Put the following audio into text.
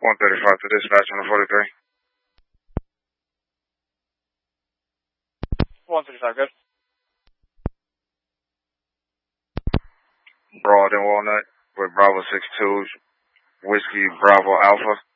135 to dispatch on the 43. 135, good. Broad and Walnut with Bravo 62, Whiskey Bravo Alpha.